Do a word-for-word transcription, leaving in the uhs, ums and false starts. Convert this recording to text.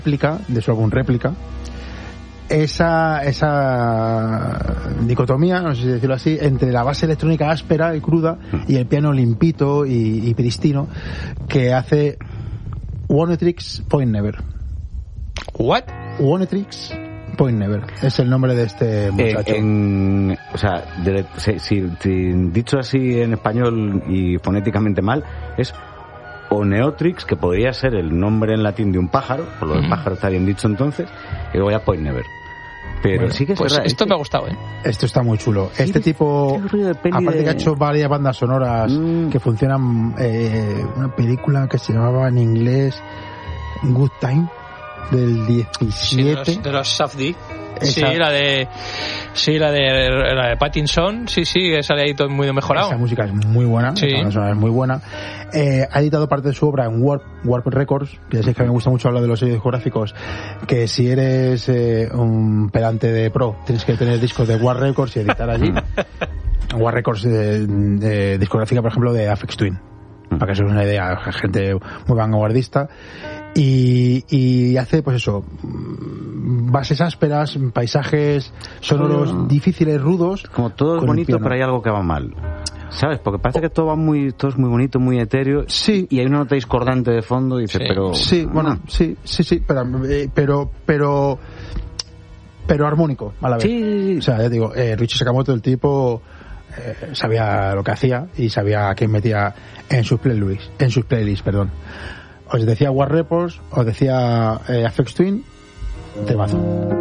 réplica, de su álbum Réplica, esa esa dicotomía, no sé si decirlo así, entre la base electrónica áspera y cruda y el piano limpito y, y pristino que hace Oneohtrix Point Never. ¿What? Oneohtrix Point Never es el nombre de este muchacho. Eh, en, o sea, de, si, si, si, dicho así en español y fonéticamente mal, es Oneohtrix, que podría ser el nombre en latín de un pájaro, por lo del mm. pájaro está bien dicho entonces, y luego ya Point Never. Pero bueno, sí que es pues verdad, esto este... me ha gustado, ¿eh? Esto está muy chulo. Este sí, tipo, aparte de... que ha hecho varias bandas sonoras mm. que funcionan, eh, una película que se llamaba en inglés Good Time, del diecisiete. Sí, de los, de los Safdie. Sí, la de sí, la de la de Pattinson, sí, sí, esa de ahí todo muy mejorado. Esa música es muy buena, sí. Esa es muy buena. Eh, ha editado parte de su obra en Warp, Warp Records, que ya sé que me gusta mucho hablar de los sellos discográficos, que si eres eh, un pedante de pro, tienes que tener discos de Warp Records y editar allí. Warp Records de, de discográfica, por ejemplo, de Aphex Twin, para que se os una idea, gente muy vanguardista. Y, y hace pues eso, bases ásperas, paisajes sonoros oh. difíciles, rudos. Como todo es bonito, pero hay algo que va mal, ¿sabes? Porque parece oh. que todo va muy, todo es muy bonito, muy etéreo. Sí. Y hay una nota discordante de fondo y dice, sí. pero sí, bueno, no. sí, sí, sí, pero pero pero pero armónico a la vez. Sí. O sea, ya digo, eh, Ryuichi Sakamoto, el tipo eh, sabía lo que hacía y sabía a quién metía en sus playlists, en sus playlists, perdón. Os decía Warp Records, os decía eh, Aphex Twin, temazo.